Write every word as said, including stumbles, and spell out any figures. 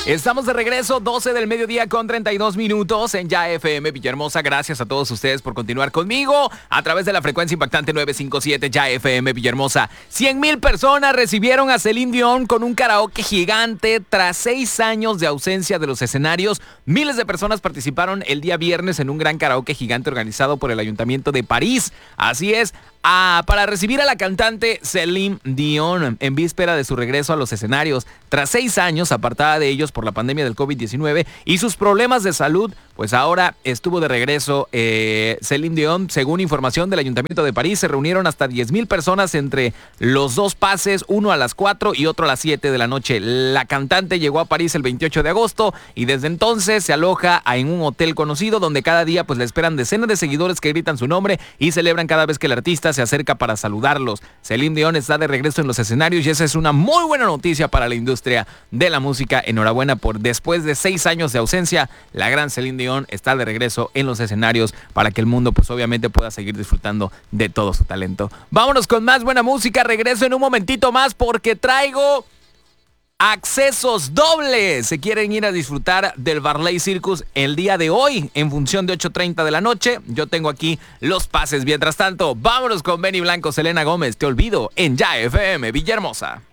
Estamos de regreso, doce del mediodía con treinta y dos minutos en Ya F M Villahermosa. Gracias a todos ustedes por continuar conmigo a través de la frecuencia impactante novecientos cincuenta y siete Ya F M Villahermosa. cien mil personas recibieron a Celine Dion con un karaoke gigante tras seis años de ausencia de los escenarios. Miles de personas participaron el día viernes en un gran karaoke gigante organizado por el Ayuntamiento de París. Así es. Ah, para recibir a la cantante Celine Dion en víspera de su regreso a los escenarios. Tras seis años apartada de ellos por la pandemia del COVID diecinueve y sus problemas de salud, pues ahora estuvo de regreso eh, Celine Dion. Según información del Ayuntamiento de París, se reunieron hasta diez mil personas entre los dos pases, uno a las cuatro y otro a las siete de la noche. La cantante llegó a París el veintiocho de agosto y desde entonces se aloja en un hotel conocido donde cada día pues le esperan decenas de seguidores que gritan su nombre y celebran cada vez que el artista se acerca para saludarlos. Celine Dion está de regreso en los escenarios y esa es una muy buena noticia para la industria de la música. Enhorabuena por después de seis años de ausencia, la gran Celine Dion está de regreso en los escenarios para que el mundo pues obviamente pueda seguir disfrutando de todo su talento. Vámonos con más buena música, regreso en un momentito más porque traigo accesos dobles. Se quieren ir a disfrutar del Barley Circus el día de hoy en función de ocho treinta de la noche. Yo tengo aquí los pases. Mientras tanto, vámonos con Benny Blanco, Selena Gómez, Te Olvido en Ya F M Villahermosa.